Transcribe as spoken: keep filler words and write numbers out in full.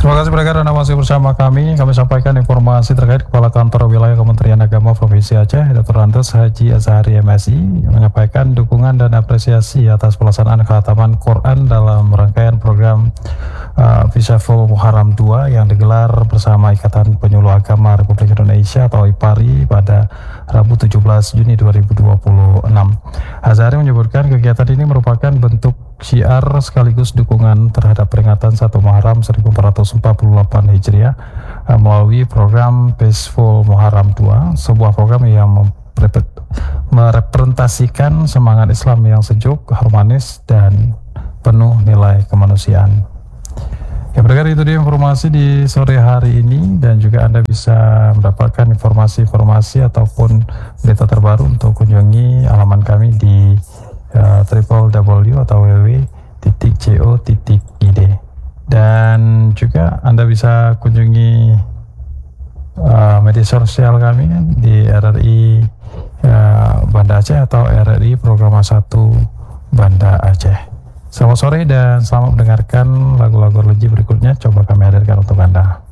Terima kasih pendengar, Anda masih bersama kami. Kami sampaikan informasi terkait Kepala Kantor Wilayah Kementerian Agama Provinsi Aceh, Doktor Andes Haji Azhari M Si, menyampaikan dukungan dan apresiasi atas pelaksanaan khataman Quran dalam rangkaian program uh, Visaful Muharram dua yang digelar bersama Ikatan Penyuluh Agama Republik Indonesia atau I P A R I pada Rabu tujuh belas Juni dua ribu dua puluh enam. Azhari menyebutkan kegiatan ini merupakan bentuk syiar sekaligus dukungan terhadap peringatan satu Muharram seribu empat ratus empat puluh delapan Hijriah melalui program Peaceful Muharram dua, sebuah program yang merepresentasikan semangat Islam yang sejuk, harmonis, dan penuh nilai kemanusiaan. Ya, pendengar, itu dia informasi di sore hari ini, dan juga Anda bisa mendapatkan informasi-informasi ataupun berita terbaru untuk kunjungi halaman kami di Uh, w w w atau w w w titik co titik i d, dan juga Anda bisa kunjungi uh, media sosial kami di R R I uh, Banda Aceh atau R R I Programa satu Banda Aceh. Selamat sore dan selamat mendengarkan lagu-lagu religi berikutnya, coba kami hadirkan untuk Anda.